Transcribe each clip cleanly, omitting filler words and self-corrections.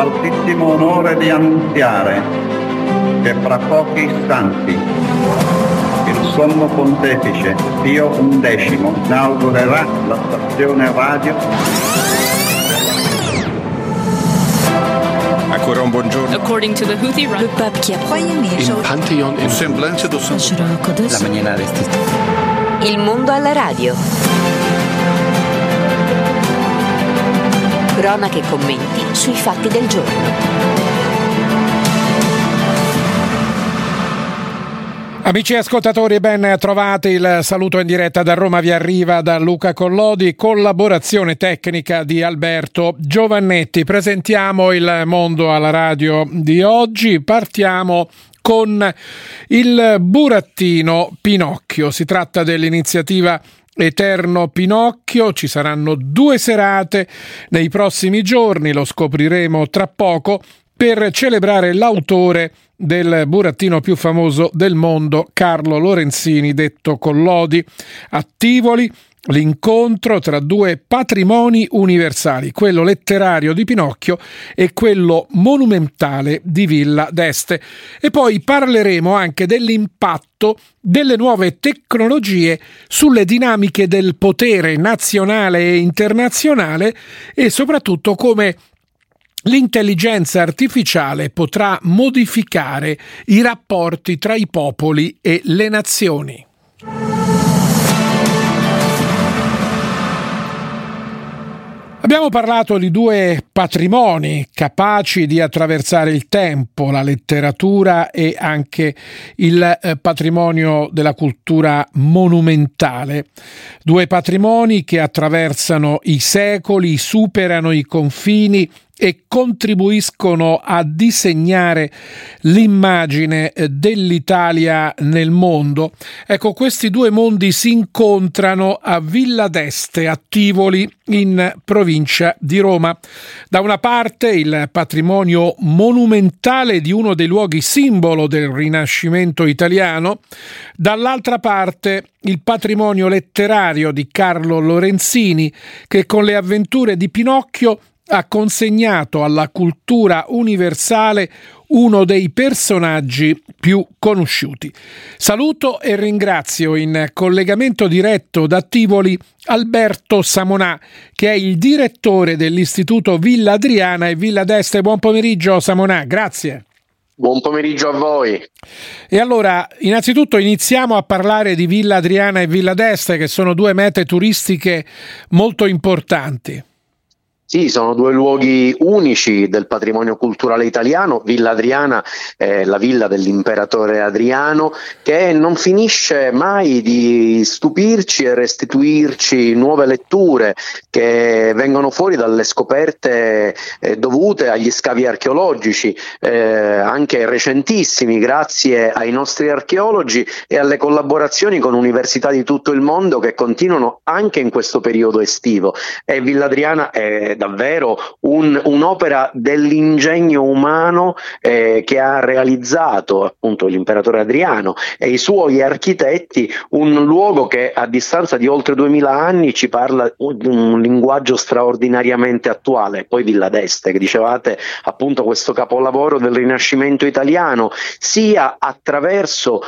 l'altissimo onore di annunziare che fra pochi istanti il Sommo Pontefice Pio XI inaugurerà la stazione radio. Ancora un buongiorno. According to the Houthi, le pape qui a Il Pantheon in semblanza do la maniera Il mondo alla radio. Cronache e commenti sui fatti del giorno. Amici ascoltatori, ben trovati. Il saluto in diretta da Roma vi arriva da Luca Collodi, collaborazione tecnica di Alberto Giovannetti. Presentiamo il mondo alla radio di oggi. Partiamo con il burattino Pinocchio. Si tratta dell'iniziativa Eterno Pinocchio. Ci saranno 2 serate nei prossimi giorni, lo scopriremo tra poco, per celebrare l'autore del burattino più famoso del mondo, Carlo Lorenzini, detto Collodi. A Tivoli l'incontro tra 2 patrimoni universali, quello letterario di Pinocchio e quello monumentale di Villa d'Este. E poi parleremo anche dell'impatto delle nuove tecnologie sulle dinamiche del potere nazionale e internazionale e soprattutto come l'intelligenza artificiale potrà modificare i rapporti tra i popoli e le nazioni. Abbiamo parlato di 2 patrimoni capaci di attraversare il tempo, la letteratura e anche il patrimonio della cultura monumentale. 2 patrimoni che attraversano i secoli, superano i confini e contribuiscono a disegnare l'immagine dell'Italia nel mondo. Ecco, questi 2 mondi si incontrano a Villa d'Este, a Tivoli, in provincia di Roma. Da una parte il patrimonio monumentale di uno dei luoghi simbolo del Rinascimento italiano, dall'altra parte il patrimonio letterario di Carlo Lorenzini, che con le avventure di Pinocchio ha consegnato alla cultura universale uno dei personaggi più conosciuti. Saluto e ringrazio in collegamento diretto da Tivoli Alberto Samonà, che è il direttore dell'Istituto Villa Adriana e Villa d'Este. Buon pomeriggio Samonà, grazie. Buon pomeriggio a voi. E allora, innanzitutto iniziamo a parlare di Villa Adriana e Villa d'Este, che sono 2 mete turistiche molto importanti. Sì, sono 2 luoghi unici del patrimonio culturale italiano. Villa Adriana è la villa dell'imperatore Adriano, che non finisce mai di stupirci e restituirci nuove letture che vengono fuori dalle scoperte dovute agli scavi archeologici, anche recentissimi, grazie ai nostri archeologi e alle collaborazioni con università di tutto il mondo che continuano anche in questo periodo estivo. E Villa Adriana è davvero un'opera dell'ingegno umano che ha realizzato appunto l'imperatore Adriano e i suoi architetti, un luogo che a distanza di oltre 2000 anni ci parla un linguaggio straordinariamente attuale. Poi Villa d'Este, che dicevate appunto questo capolavoro del Rinascimento italiano, sia attraverso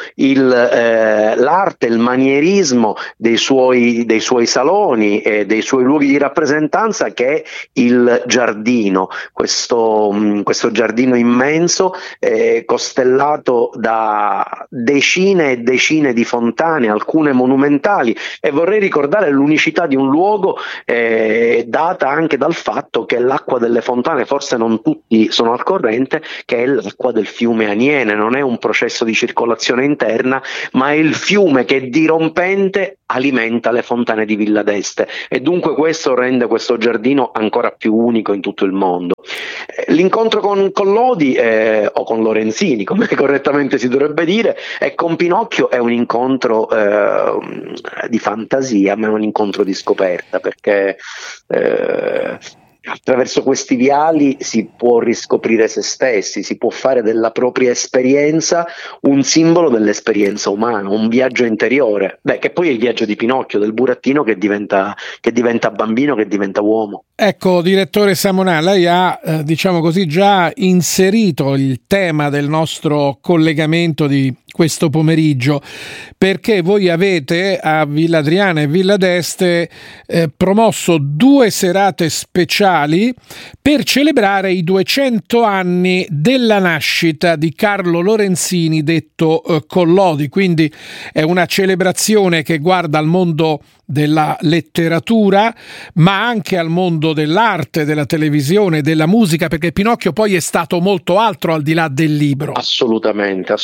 l'arte, il manierismo dei suoi saloni e dei suoi luoghi di rappresentanza, che il giardino, questo giardino immenso costellato da decine e decine di fontane, alcune monumentali, e vorrei ricordare l'unicità di un luogo data anche dal fatto che l'acqua delle fontane, forse non tutti sono al corrente, che è l'acqua del fiume Aniene, non è un processo di circolazione interna, ma è il fiume che dirompente alimenta le fontane di Villa d'Este, e dunque questo rende questo giardino ancora più unico in tutto il mondo. L'incontro con Collodi o con Lorenzini, come correttamente si dovrebbe dire, e con Pinocchio è un incontro di fantasia, ma è un incontro di scoperta, perché attraverso questi viali si può riscoprire se stessi, si può fare della propria esperienza un simbolo dell'esperienza umana, un viaggio interiore, che poi è il viaggio di Pinocchio, del burattino che diventa bambino, che diventa uomo. Ecco, direttore Samonà, lei ha, diciamo così, già inserito il tema del nostro collegamento di questo pomeriggio, perché voi avete a Villa Adriana e Villa d'Este promosso 2 serate speciali per celebrare i 200 anni della nascita di Carlo Lorenzini, detto Collodi. Quindi è una celebrazione che guarda al mondo della letteratura, ma anche al mondo dell'arte, della televisione, della musica, perché Pinocchio poi è stato molto altro al di là del libro. Assolutamente.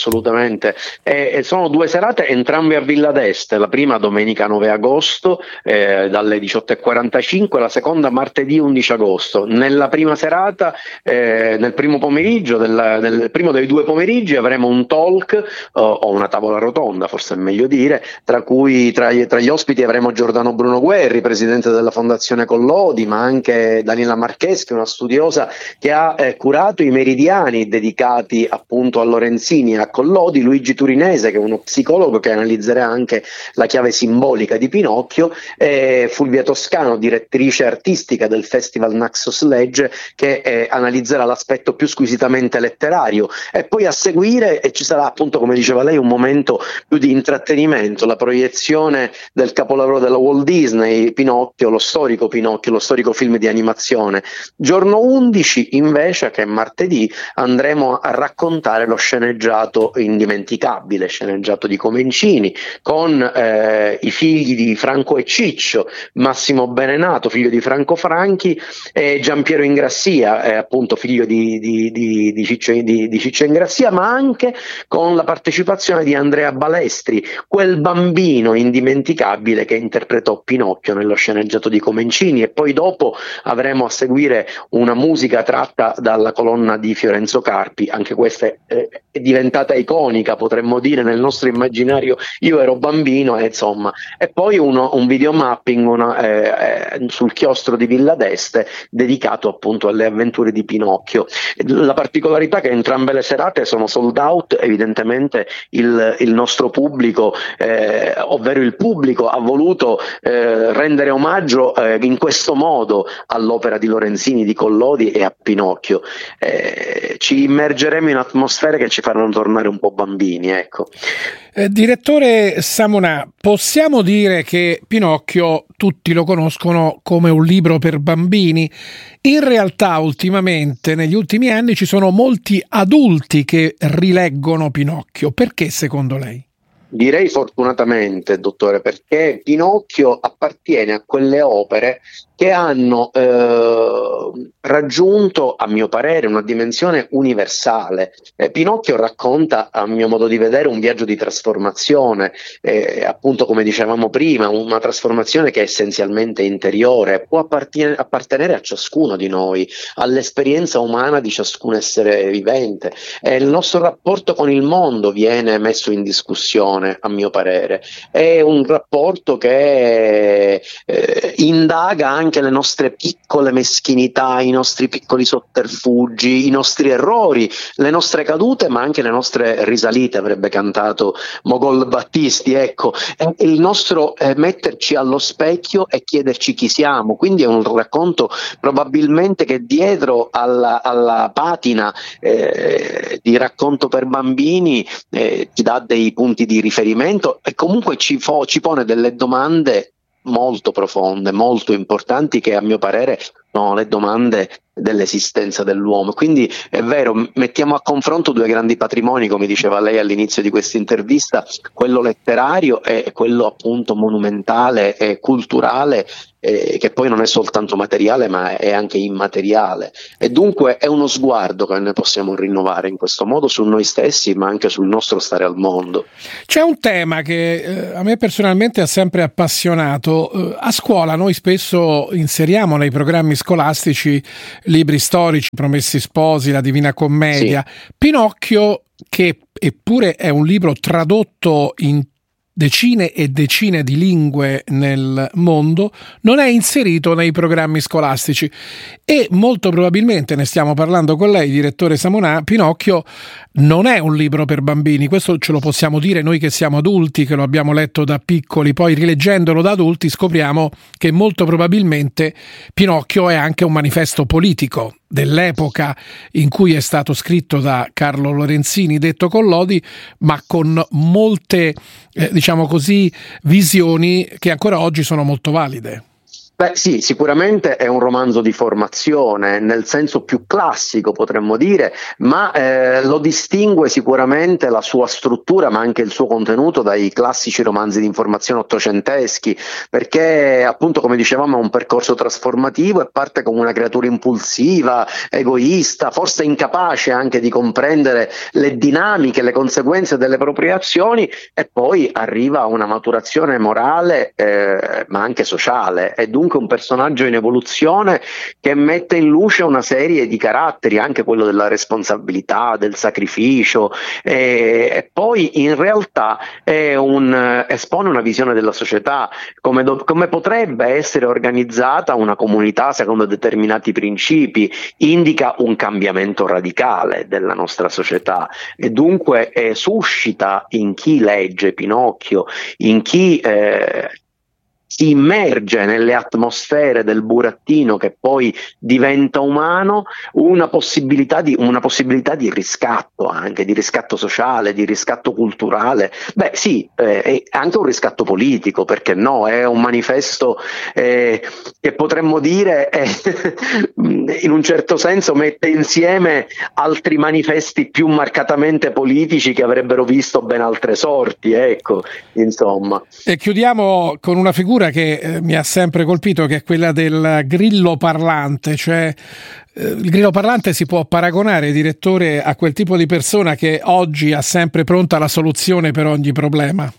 Sono 2 serate, entrambe a Villa d'Este, la prima domenica 9 agosto dalle 18:45, la seconda martedì 11 agosto. Nella prima serata, nel primo pomeriggio, nel primo dei 2 pomeriggi avremo un talk o una tavola rotonda, forse è meglio dire, tra cui tra gli ospiti avremo Giordano Bruno Guerri, presidente della Fondazione Collodi, ma anche Daniela Marcheschi, una studiosa che ha curato i meridiani dedicati appunto a Lorenzini e a Collodi, Luigi Turinese, che è uno psicologo che analizzerà anche la chiave simbolica di Pinocchio, Fulvia Toscano, direttrice artistica del Festival Naxos Legge, che analizzerà l'aspetto più squisitamente letterario, e poi a seguire ci sarà appunto, come diceva lei, un momento più di intrattenimento, la proiezione del capolavoro della Walt Disney, Pinocchio, lo storico film di animazione. Giorno 11 invece, che è martedì, andremo a raccontare lo sceneggiato indimenticabile, sceneggiato di Comencini, con i figli di Franco e Ciccio, Massimo Benenato, figlio di Franco Franchi, e Giampiero Ingrassia, appunto figlio di Ciccio Ingrassia, ma anche con la partecipazione di Andrea Balestri, quel bambino indimenticabile che interpretò Pinocchio nello sceneggiato di Comencini. E poi dopo avremo a seguire una musica tratta dalla colonna di Fiorenzo Carpi, anche questa è diventata iconica, potremmo dire, nel nostro immaginario Io ero bambino, insomma. E poi un videomapping sul chiostro di Villa d'Este dedicato appunto alle avventure di Pinocchio. La particolarità è che entrambe le serate sono sold out. Evidentemente il nostro pubblico, ovvero il pubblico, ha voluto rendere omaggio in questo modo all'opera di Lorenzini, di Collodi e a Pinocchio. Ci immergeremo in atmosfere che ci faranno tornare un po' bambini, ecco. Direttore Samonà, possiamo dire che Pinocchio tutti lo conoscono come un libro per bambini? In realtà ultimamente, negli ultimi anni, ci sono molti adulti che rileggono Pinocchio. Perché secondo lei? Direi fortunatamente, dottore, perché Pinocchio appartiene a quelle opere che hanno raggiunto, a mio parere, una dimensione universale. Pinocchio racconta, a mio modo di vedere, un viaggio di trasformazione, appunto come dicevamo prima, una trasformazione che è essenzialmente interiore, può appartenere a ciascuno di noi, all'esperienza umana di ciascun essere vivente. Il nostro rapporto con il mondo viene messo in discussione, a mio parere. È un rapporto che indaga anche le nostre piccole meschinità, i nostri piccoli sotterfugi, i nostri errori, le nostre cadute, ma anche le nostre risalite, avrebbe cantato Mogol Battisti. Ecco, il nostro metterci allo specchio e chiederci chi siamo. Quindi è un racconto probabilmente che dietro alla patina di racconto per bambini ci dà dei punti di riferimento e comunque ci pone delle domande molto profonde, molto importanti, che a mio parere sono le domande dell'esistenza dell'uomo. Quindi è vero, mettiamo a confronto 2 grandi patrimoni, come diceva lei all'inizio di questa intervista, quello letterario e quello appunto monumentale e culturale, che poi non è soltanto materiale ma è anche immateriale, e dunque è uno sguardo che noi possiamo rinnovare in questo modo su noi stessi, ma anche sul nostro stare al mondo. C'è un tema che a me personalmente ha sempre appassionato. A scuola noi spesso inseriamo nei programmi scolastici libri storici, Promessi Sposi, La Divina Commedia. Sì. Pinocchio, che eppure è un libro tradotto in decine e decine di lingue nel mondo, non è inserito nei programmi scolastici e molto probabilmente, ne stiamo parlando con lei, direttore Samonà, Pinocchio non è un libro per bambini, questo ce lo possiamo dire noi che siamo adulti, che lo abbiamo letto da piccoli, poi rileggendolo da adulti scopriamo che molto probabilmente Pinocchio è anche un manifesto politico dell'epoca in cui è stato scritto da Carlo Lorenzini, detto Collodi, ma con molte, diciamo così, visioni che ancora oggi sono molto valide. Beh sì, sicuramente è un romanzo di formazione, nel senso più classico potremmo dire, ma lo distingue sicuramente la sua struttura, ma anche il suo contenuto dai classici romanzi di informazione ottocenteschi, perché appunto, come dicevamo, è un percorso trasformativo e parte come una creatura impulsiva, egoista, forse incapace anche di comprendere le dinamiche, le conseguenze delle proprie azioni, e poi arriva a una maturazione morale ma anche sociale. È dunque un personaggio in evoluzione che mette in luce una serie di caratteri, anche quello della responsabilità, del sacrificio, e poi in realtà espone una visione della società, come potrebbe essere organizzata una comunità secondo determinati principi, indica un cambiamento radicale della nostra società e dunque suscita in chi legge Pinocchio, in chi si immerge nelle atmosfere del burattino che poi diventa umano, una possibilità di riscatto, anche di riscatto sociale, di riscatto culturale. Beh sì, è anche un riscatto politico, perché no? È un manifesto che potremmo dire in un certo senso mette insieme altri manifesti più marcatamente politici che avrebbero visto ben altre sorti, ecco, insomma. E chiudiamo con una figura che mi ha sempre colpito, che è quella del grillo parlante, cioè il grillo parlante si può paragonare, direttore, a quel tipo di persona che oggi ha sempre pronta la soluzione per ogni problema?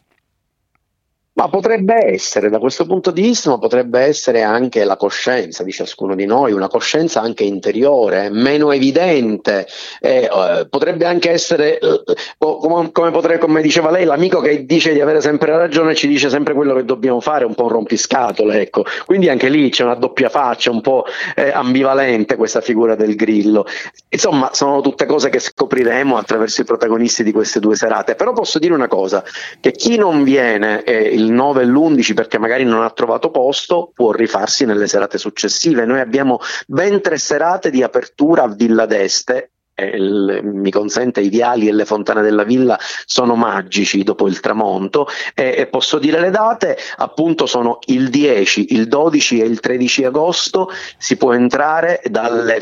Ma potrebbe essere, da questo punto di vista, ma potrebbe essere anche la coscienza di ciascuno di noi, una coscienza anche interiore, meno evidente, potrebbe anche essere, come diceva lei, l'amico che dice di avere sempre ragione e ci dice sempre quello che dobbiamo fare, un po' un rompiscatole, ecco. Quindi anche lì c'è una doppia faccia, un po' ambivalente questa figura del grillo. Insomma, sono tutte cose che scopriremo attraverso i protagonisti di queste due serate, però posso dire una cosa, che chi non viene il 9 e l'11 perché magari non ha trovato posto può rifarsi nelle serate successive. Noi abbiamo ben 3 serate di apertura a Villa d'Este. Mi consente, i viali e le fontane della villa sono magici dopo il tramonto, e posso dire le date, appunto sono il 10, il 12 e il 13 agosto. Si può entrare dalle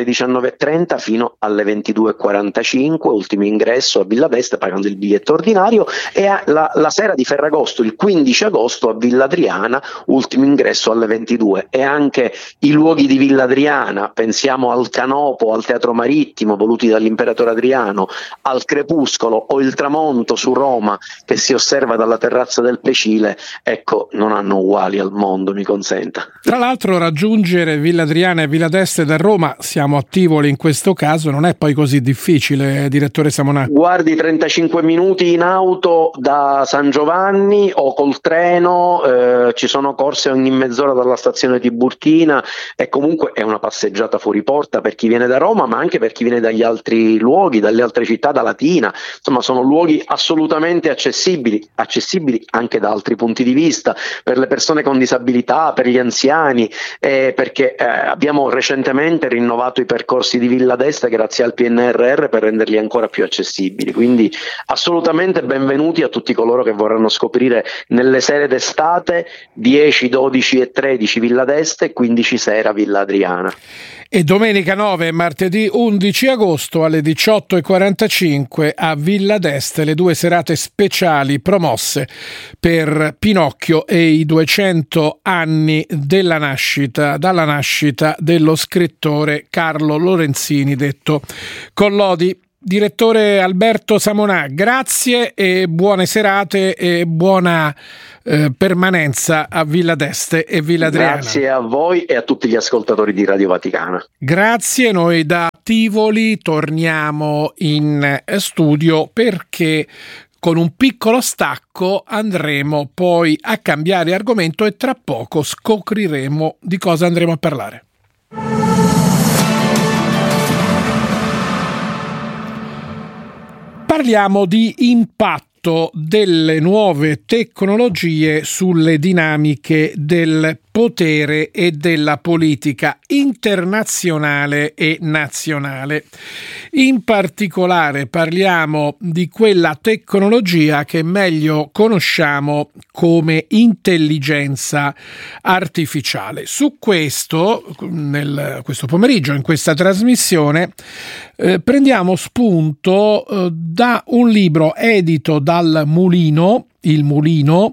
19.30 fino alle 22.45, ultimo ingresso a Villa d'Este pagando il biglietto ordinario, e la sera di Ferragosto, il 15 agosto, a Villa Adriana, ultimo ingresso alle 22. E anche i luoghi di Villa Adriana, pensiamo al Canopo, al Teatro Marittimo voluti dall'imperatore Adriano, al Crepuscolo o il tramonto su Roma che si osserva dalla terrazza del Pecile, ecco, non hanno uguali al mondo, mi consenta. Tra l'altro raggiungere Villa Adriana e Villa d'Este da Roma, siamo a Tivoli in questo caso, non è poi così difficile, direttore Samonà? Guardi, 35 minuti in auto da San Giovanni o col treno, ci sono corse ogni mezz'ora dalla stazione Tiburtina, e comunque è una passeggiata fuori porta per chi viene da Roma, ma anche per chi viene dagli altri luoghi, dalle altre città, da Latina. Insomma, sono luoghi assolutamente accessibili anche da altri punti di vista, per le persone con disabilità, per gli anziani, perché abbiamo recentemente rinnovato i percorsi di Villa d'Este grazie al PNRR per renderli ancora più accessibili. Quindi assolutamente benvenuti a tutti coloro che vorranno scoprire nelle sere d'estate 10, 12 e 13 Villa d'Este, 15 sera Villa Adriana. E domenica 9 e martedì 11 agosto alle 18.45 a Villa d'Este le 2 serate speciali promosse per Pinocchio e i 200 anni dalla nascita dello scrittore Carlo Lorenzini, detto Collodi. Direttore Alberto Samonà, grazie e buone serate e buona permanenza a Villa d'Este e Villa Adriana. Grazie a voi e a tutti gli ascoltatori di Radio Vaticana. Grazie, noi da Tivoli torniamo in studio perché con un piccolo stacco andremo poi a cambiare argomento e tra poco scopriremo di cosa andremo a parlare. Parliamo di impatto delle nuove tecnologie sulle dinamiche del potere e della politica internazionale e nazionale. In particolare parliamo di quella tecnologia che meglio conosciamo come intelligenza artificiale. Su questo, questo pomeriggio, in questa trasmissione, prendiamo spunto da un libro edito dal Mulino, Il Mulino,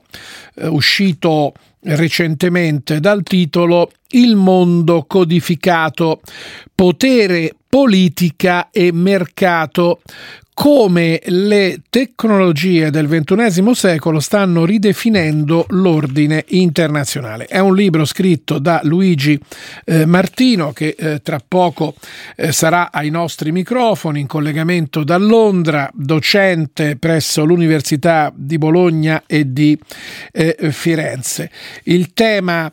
uscito recentemente dal titolo Il mondo codificato, potere, politica e mercato, come le tecnologie del XXI secolo stanno ridefinendo l'ordine internazionale. È un libro scritto da Luigi Martino, che tra poco sarà ai nostri microfoni in collegamento da Londra, docente presso l'Università di Bologna e di Firenze. Il tema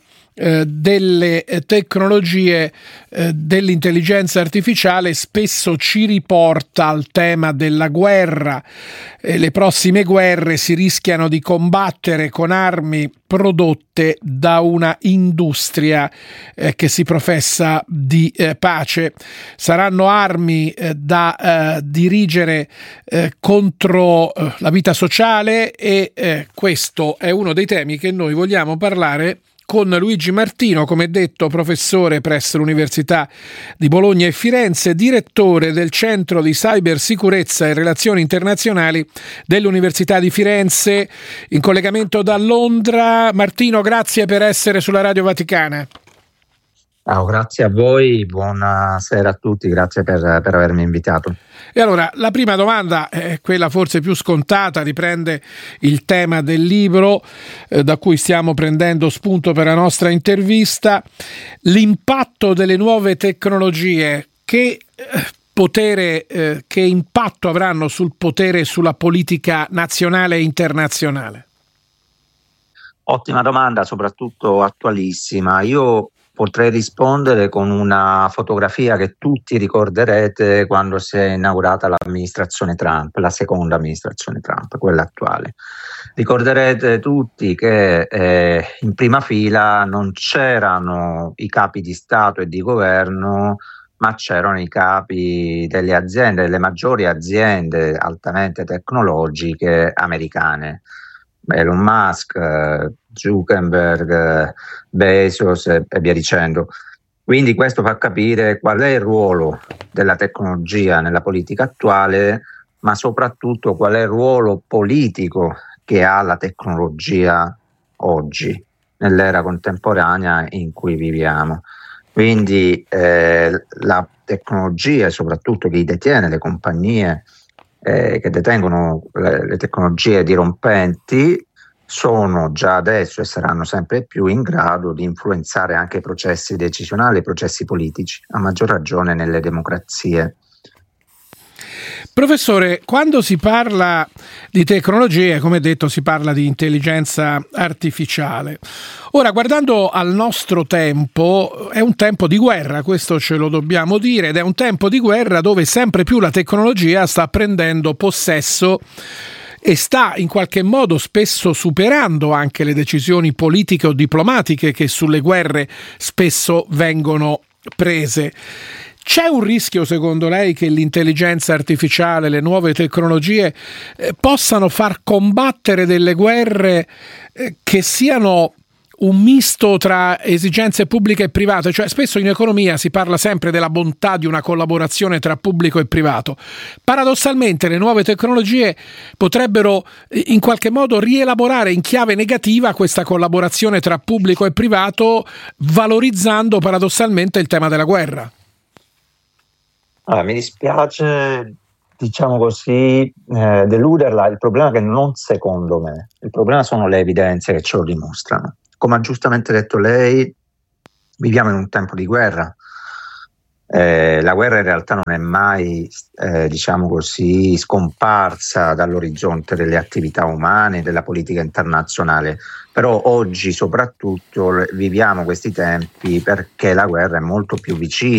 delle tecnologie dell'intelligenza artificiale spesso ci riporta al tema della guerra. Le prossime guerre si rischiano di combattere con armi prodotte da una industria che si professa di pace. Saranno armi da dirigere contro la vita sociale e questo è uno dei temi che noi vogliamo parlare con Luigi Martino, come detto professore presso l'Università di Bologna e Firenze, direttore del Centro di Cybersicurezza e Relazioni Internazionali dell'Università di Firenze, in collegamento da Londra. Martino, grazie per essere sulla Radio Vaticana. Ciao, grazie a voi, buonasera a tutti, grazie per avermi invitato. E allora, la prima domanda è quella forse più scontata, riprende il tema del libro da cui stiamo prendendo spunto per la nostra intervista. L'impatto delle nuove tecnologie, che impatto avranno sul potere e sulla politica nazionale e internazionale? Ottima domanda, soprattutto attualissima. Io potrei rispondere con una fotografia che tutti ricorderete quando si è inaugurata l'amministrazione Trump, la seconda amministrazione Trump, quella attuale. Ricorderete tutti che in prima fila non c'erano i capi di Stato e di governo, ma c'erano i capi delle aziende, delle maggiori aziende altamente tecnologiche americane. Elon Musk, Zuckerberg, Bezos e via dicendo. Quindi questo fa capire qual è il ruolo della tecnologia nella politica attuale, ma soprattutto qual è il ruolo politico che ha la tecnologia oggi, nell'era contemporanea in cui viviamo. Quindi la tecnologia, e soprattutto chi detiene le compagnie che detengono le tecnologie dirompenti, sono già adesso e saranno sempre più in grado di influenzare anche i processi decisionali, i processi politici, a maggior ragione nelle democrazie. Professore, quando si parla di tecnologie, come detto, si parla di intelligenza artificiale. Ora, guardando al nostro tempo, è un tempo di guerra, questo ce lo dobbiamo dire, ed è un tempo di guerra dove sempre più la tecnologia sta prendendo possesso e sta in qualche modo spesso superando anche le decisioni politiche o diplomatiche che sulle guerre spesso vengono prese. C'è un rischio, secondo lei, che l'intelligenza artificiale, le nuove tecnologie possano far combattere delle guerre che siano un misto tra esigenze pubbliche e private? Cioè, spesso in economia si parla sempre della bontà di una collaborazione tra pubblico e privato. Paradossalmente le nuove tecnologie potrebbero in qualche modo rielaborare in chiave negativa questa collaborazione tra pubblico e privato, valorizzando paradossalmente il tema della guerra. Allora, mi dispiace, diciamo così, deluderla. Il problema è che non secondo me, il problema sono le evidenze che ce lo dimostrano. Come ha giustamente detto lei, viviamo in un tempo di guerra. La guerra in realtà non è mai, diciamo così, scomparsa dall'orizzonte delle attività umane, della politica internazionale, però oggi soprattutto viviamo questi tempi perché la guerra è molto più vicina